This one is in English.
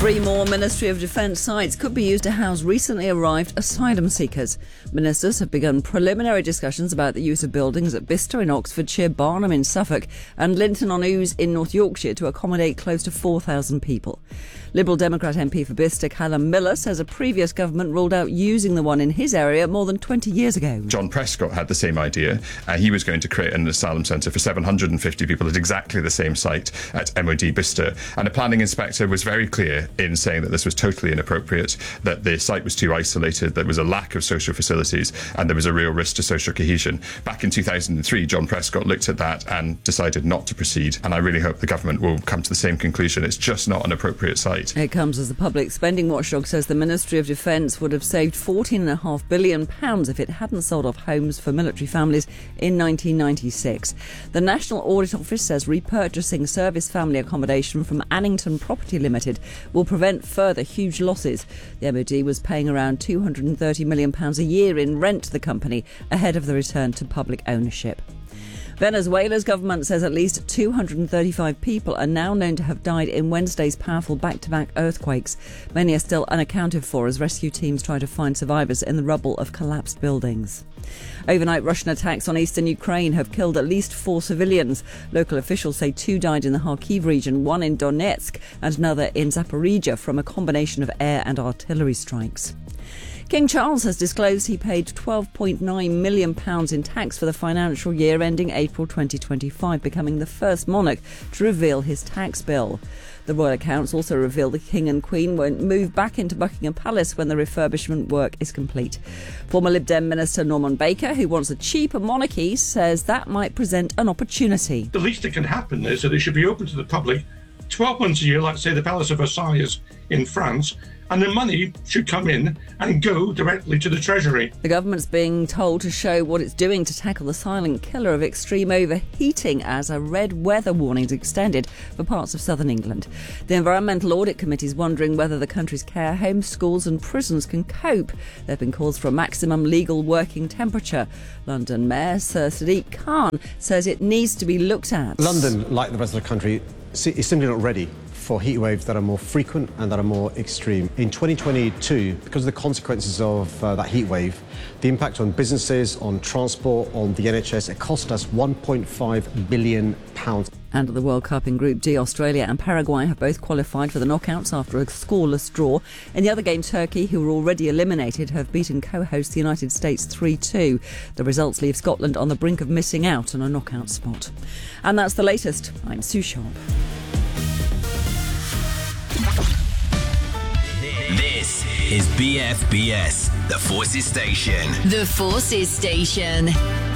Three more Ministry of Defence sites could be used to house recently arrived asylum seekers. Ministers have begun preliminary discussions about the use of buildings at Bicester in Oxfordshire, Barnham in Suffolk and Linton-on-Ouse in North Yorkshire to accommodate close to 4,000 people. Liberal Democrat MP for Bicester, Callum Miller, says a previous government ruled out using the one in his area more than 20 years ago. John Prescott had the same idea. He was going to create an asylum centre for 750 people at exactly the same site at MOD Bicester. And a planning inspector was very clear in saying that this was totally inappropriate, that the site was too isolated, there was a lack of social facilities, and there was a real risk to social cohesion. Back in 2003, John Prescott looked at that and decided not to proceed. And I really hope the government will come to the same conclusion. It's just not an appropriate site. It comes as the public spending watchdog says the Ministry of Defence would have saved £14.5 billion if it hadn't sold off homes for military families in 1996. The National Audit Office says repurchasing service family accommodation from Annington Property Limited will prevent further huge losses. The MOD was paying around £230 million a year in rent to the company ahead of the return to public ownership. Venezuela's government says at least 235 people are now known to have died in Wednesday's powerful back-to-back earthquakes. Many are still unaccounted for as rescue teams try to find survivors in the rubble of collapsed buildings. Overnight Russian attacks on eastern Ukraine have killed at least 4 civilians. Local officials say 2 died in the Kharkiv region, 1 in Donetsk and another in Zaporizhia from a combination of air and artillery strikes. King Charles has disclosed he paid £12.9 million in tax for the financial year ending April 2025, becoming the first monarch to reveal his tax bill. The royal accounts also reveal the King and Queen won't move back into Buckingham Palace when the refurbishment work is complete. Former Lib Dem Minister Norman Baker, who wants a cheaper monarchy, says that might present an opportunity. The least that can happen is that it should be open to the public 12 months a year, like say the Palace of Versailles in France, and the money should come in and go directly to the Treasury. The government's being told to show what it's doing to tackle the silent killer of extreme overheating as a red weather warning is extended for parts of southern England. The Environmental Audit Committee is wondering whether the country's care homes, schools and prisons can cope. There have been calls for a maximum legal working temperature. London Mayor Sir Sadiq Khan says it needs to be looked at. London, like the rest of the country, is simply not ready for heat waves that are more frequent and that are more extreme. In 2022, because of the consequences of that heat wave, the impact on businesses, on transport, on the NHS, it cost us £1.5 billion. And at the World Cup in Group D, Australia and Paraguay have both qualified for the knockouts after a scoreless draw. In the other game, Turkey, who were already eliminated, have beaten co-host the United States 3-2. The results leave Scotland on the brink of missing out on a knockout spot. And that's the latest. I'm Sue Sharp. This is BFBS, the Forces Station. The Forces Station.